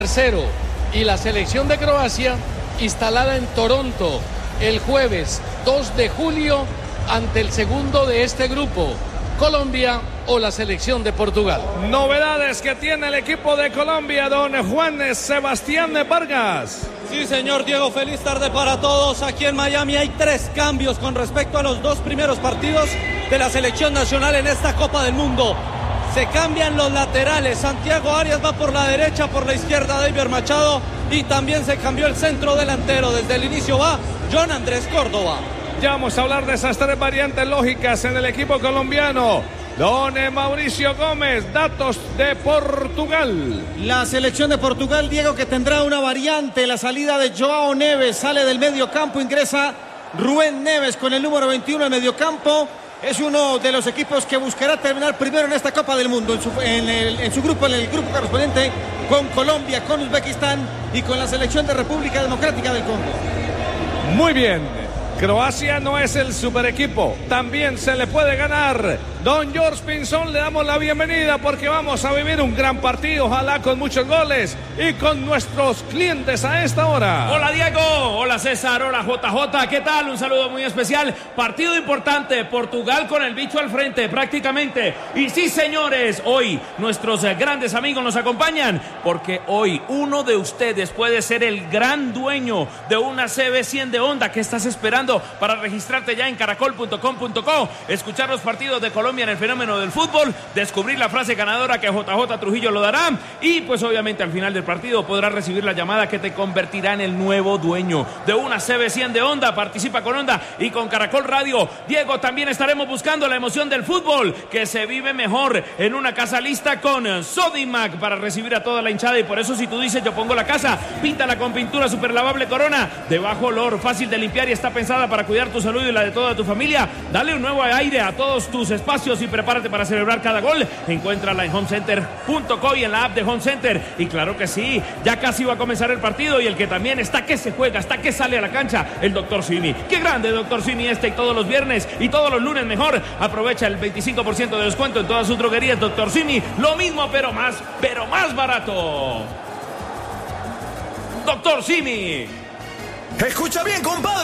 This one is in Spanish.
Tercero, y la selección de Croacia instalada en Toronto el jueves 2 de julio ante el segundo de este grupo, Colombia o la selección de Portugal. Novedades que tiene el equipo de Colombia, don Juan Sebastián Vargas. Sí, señor Diego, feliz tarde para todos. Aquí en Miami hay 3 cambios con respecto a los 2 primeros partidos de la selección nacional en esta Copa del Mundo. Se cambian los laterales, Santiago Arias va por la derecha, por la izquierda David Machado, y también se cambió el centro delantero. Desde el inicio va John Andrés Córdoba. Ya vamos a hablar de esas 3 variantes lógicas en el equipo colombiano. Don Mauricio Gómez, datos de Portugal. La selección de Portugal, Diego, que tendrá una variante. La salida de Joao Neves, sale del medio campo, ingresa Rubén Neves con el número 21 en medio campo. Es uno de los equipos que buscará terminar primero en esta Copa del Mundo, en su grupo, en el grupo correspondiente con Colombia, con Uzbekistán y con la selección de República Democrática del Congo. Muy bien, Croacia no es el super equipo, también se le puede ganar. Don George Pinzón, le damos la bienvenida porque vamos a vivir un gran partido, ojalá con muchos goles y con nuestros clientes a esta hora. Hola Diego, hola César, hola JJ, ¿qué tal? Un saludo muy especial. Partido importante, Portugal con el bicho al frente prácticamente. Y sí, señores, hoy nuestros grandes amigos nos acompañan porque hoy uno de ustedes puede ser el gran dueño de una CB100 de Honda. ¿Qué estás esperando para registrarte ya en caracol.com.co? Escuchar los partidos de Colombia en el fenómeno del fútbol, descubrir la frase ganadora que JJ Trujillo lo dará y pues obviamente al final del partido podrás recibir la llamada que te convertirá en el nuevo dueño de una CB100 de Honda. Participa con Honda y con Caracol Radio. Diego, también estaremos buscando la emoción del fútbol que se vive mejor en una casa lista con Sodimac para recibir a toda la hinchada, y por eso si tú dices yo pongo la casa, píntala con pintura super lavable Corona de bajo olor, fácil de limpiar y está pensada para cuidar tu salud y la de toda tu familia. Dale un nuevo aire a todos tus espacios y prepárate para celebrar cada gol. Encuéntrala en homecenter.co y en la app de Home Center. Y claro que sí, ya casi va a comenzar el partido y el que también está que se juega, está que sale a la cancha, el Dr. Simi. Qué grande Dr. Simi y todos los viernes y todos los lunes mejor. Aprovecha el 25% de descuento en todas sus droguerías Dr. Simi. Lo mismo pero más barato. Dr. Simi. Escucha bien, compadre.